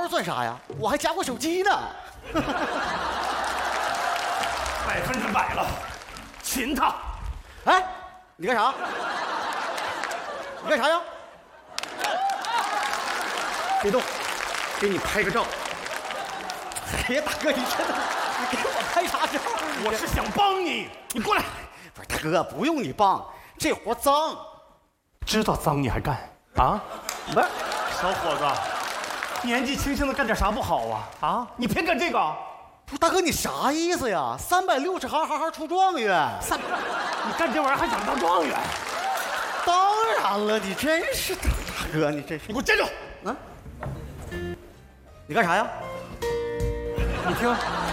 算啥呀？我还加过手机呢。 100%了，亲他！ 哎，你干啥？你干啥呀？ 别动，给你拍个照。 哎呀，大哥，你这你给我拍啥照？ 我是想帮你，你过来。 不是大哥，不用你帮，这活脏。 知道脏你还干啊？ 不是， 小伙子，年纪轻轻的干点啥不好啊？啊，你偏干这个？ 不是大哥，你啥意思呀？360行出状元。 你干这玩意儿还想当状元？ 当然了，你真是大哥，你真是。 你给我站住！ 啊！你干啥呀？ 你听，